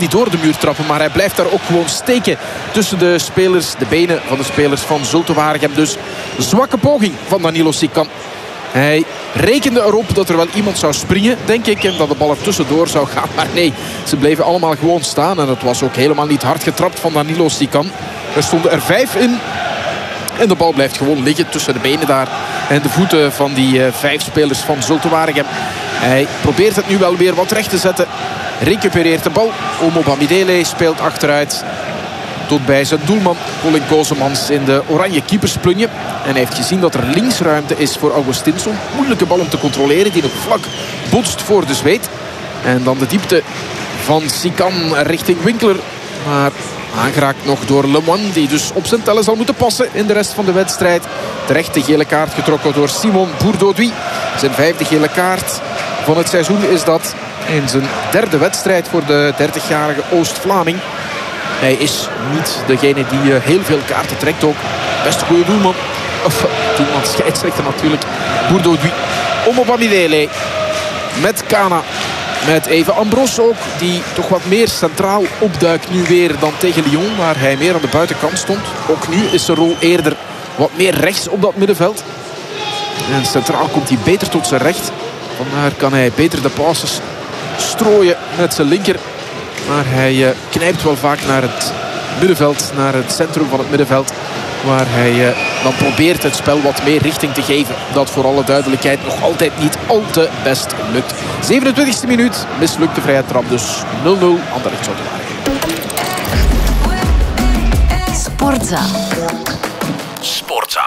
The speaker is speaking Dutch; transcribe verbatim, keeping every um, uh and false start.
hij door de muur trappen. Maar hij blijft daar ook gewoon steken tussen de spelers, de benen van de spelers van Zulte Waregem. Dus zwakke poging van Danilo Sican. Hij rekende erop dat er wel iemand zou springen, denk ik. En dat de bal er tussendoor zou gaan. Maar nee, ze bleven allemaal gewoon staan. En het was ook helemaal niet hard getrapt van Danilo Sican. Er stonden er vijf in. En de bal blijft gewoon liggen tussen de benen daar. En de voeten van die uh, vijf spelers van Zulte Waregem. Hij probeert het nu wel weer wat recht te zetten. Recupereert de bal. Omo Bamidele speelt achteruit. Tot bij zijn doelman Colin Kozemans in de oranje keepersplunje. En hij heeft gezien dat er links ruimte is voor Augustinsson. Moeilijke bal om te controleren. Die nog vlak botst voor de zweet. En dan de diepte van Sican richting Winkler. Maar aangeraakt nog door Lemoine. Die dus op zijn tellen zal moeten passen in de rest van de wedstrijd. Terecht de gele kaart getrokken door Simon Bourdouduy. Zijn vijfde gele kaart van het seizoen is dat. In zijn derde wedstrijd voor de dertigjarige Oost-Vlaming. Hij is niet degene die heel veel kaarten trekt ook. Best een goede doelman. Of doelman, scheidsrechter natuurlijk. Bourdouduy. Omo Bamidele. Met Kana. Met even Ambros ook. Die toch wat meer centraal opduikt nu weer dan tegen Lyon. Waar hij meer aan de buitenkant stond. Ook nu is zijn rol eerder wat meer rechts op dat middenveld. En centraal komt hij beter tot zijn recht. Vandaar kan hij beter de passes strooien met zijn linker. Maar hij uh, knijpt wel vaak naar het middenveld. Naar het centrum van het middenveld. Waar hij uh, dan probeert het spel wat meer richting te geven. Dat voor alle duidelijkheid nog altijd niet al te best lukt. zevenentwintigste minuut. Mislukte vrije trap. Dus nul nul. Anderlecht Zulte Waregem. Sportza. Sportza.